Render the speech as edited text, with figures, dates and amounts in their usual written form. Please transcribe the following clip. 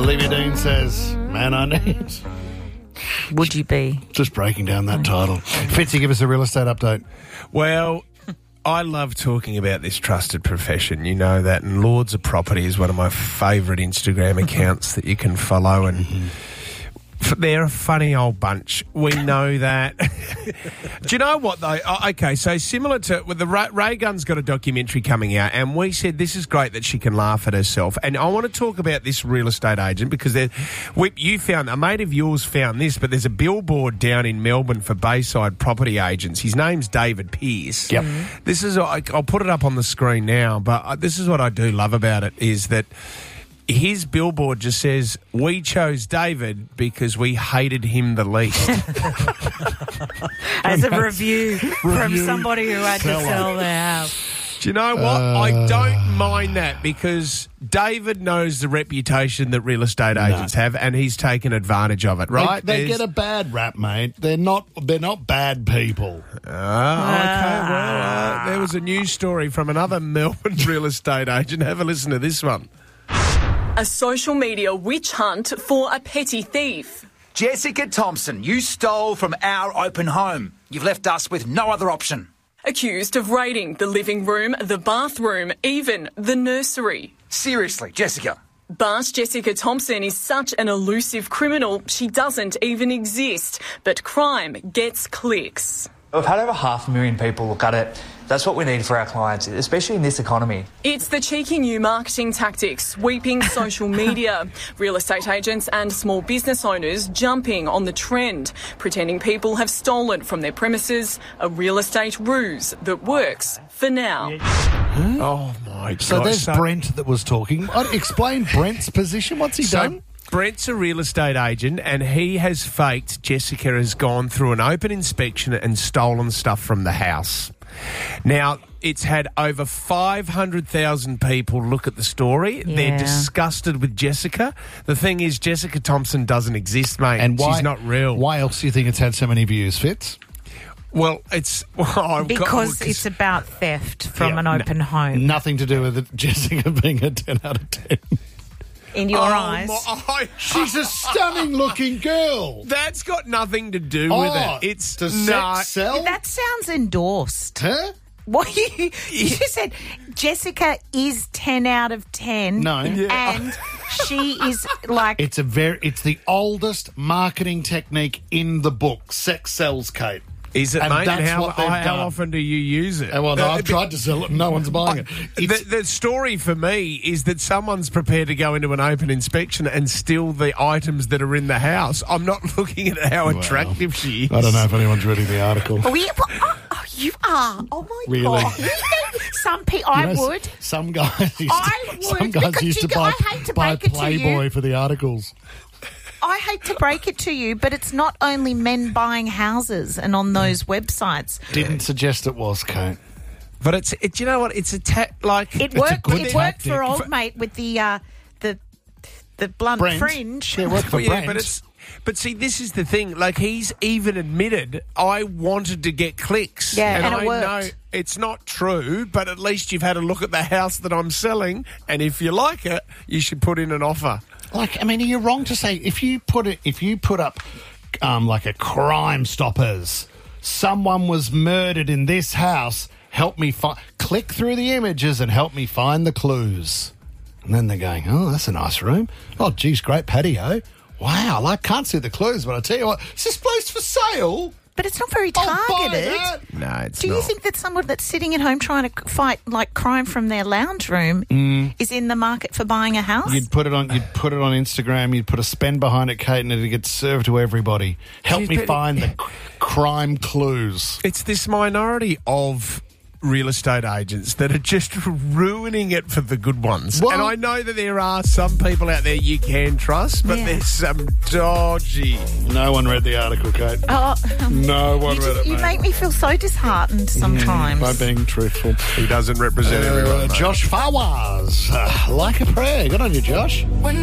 Olivia Dean says, man, I need. Would you be? Just breaking down that title. Fitzy, give us a real estate update. Well, I love talking about this trusted profession. You know that. And Lords of Property is one of my favourite Instagram accounts that you can follow. And they're a funny old bunch. We know that. Do you know what, though? Okay, so similar to... Well, Ray Gunn's got a documentary coming out, and we said this is great that she can laugh at herself. And I want to talk about this real estate agent because you found... A mate of yours found this, but there's a billboard down in Melbourne for Bayside property agents. His name's David Pearce. Yep. This is... I'll put it up on the screen now, but this is what I do love about it, is that his billboard just says, we chose David because we hated him the least. As a review from somebody who had to sell their house. Do you know what? I don't mind that because David knows the reputation that real estate agents have, and he's taken advantage of it, right? They get a bad rap, mate. They're not bad people. Okay, well, there was a news story from another Melbourne real estate agent. Have a listen to this one. A social media witch hunt for a petty thief. Jessica Thompson, you stole from our open home. You've left us with no other option. Accused of raiding the living room, the bathroom, even the nursery. Seriously, Jessica. But Jessica Thompson is such an elusive criminal, she doesn't even exist. But crime gets clicks. We've had over 500,000 people look at it. That's what we need for our clients, especially in this economy. It's the cheeky new marketing tactics sweeping social media. Real estate agents and small business owners jumping on the trend, pretending people have stolen from their premises, a real estate ruse that works for now. Oh, my God. So there's Brent that was talking. Explain Brent's position. What's he done? Brent's a real estate agent, and he has faked Jessica has gone through an open inspection and stolen stuff from the house. Now, it's had over 500,000 people look at the story. Yeah. They're disgusted with Jessica. The thing is, Jessica Thompson doesn't exist, mate. And she's not real. Why else do you think it's had so many views, Fitz? Well, it's... because it's about theft from an open home. Nothing to do with it, Jessica being a 10 out of 10. In your eyes. She's a stunning-looking girl. That's got nothing to do with it. It's does sex sell? That sounds endorsed. Huh? What you said? Jessica is 10 out of 10. No, and she is like it's the oldest marketing technique in the book. Sex sells, Kate. Is it, and mate? That's how done. Often do you use it? Well, I've tried to sell it and no one's buying it. The story for me is that someone's prepared to go into an open inspection and steal the items that are in the house. I'm not looking at how attractive she is. I don't know if anyone's reading the article. You are. Oh, my really? God. Some people, I would. Some guys used to buy Playboy for the articles. I hate to break it to you, but it's not only men buying houses and on those websites. Didn't suggest it was, Kate. But you know what? It's it worked for old mate with the blunt fringe. Yeah, it worked for Brent. But see, this is the thing. Like, he's even admitted, I wanted to get clicks. Yeah, and I it worked. know it's not true, but at least you've had a look at the house that I'm selling, and if you like it, you should put in an offer. Like, I mean, are you wrong to say if you put up like a Crime Stoppers, someone was murdered in this house, help me click through the images and help me find the clues. And then they're going, oh, that's a nice room. Oh, geez, great patio. Wow, I can't see the clues, but I tell you what, is this place for sale? But it's not very targeted. No, it's not. Do you think that someone that's sitting at home trying to fight like crime from their lounge room is in the market for buying a house? You'd put it on Instagram. You'd put a spend behind it, Kate, and it'd get served to everybody. Help me find the crime clues. It's this minority of real estate agents that are just ruining it for the good ones. Well, and I know that there are some people out there you can trust, but there's some dodgy. No one read the article, Kate. No one read it, You mate. make me feel so disheartened sometimes. By being truthful. He doesn't represent everyone. Josh Fawaz, like a prayer. Good on you, Josh.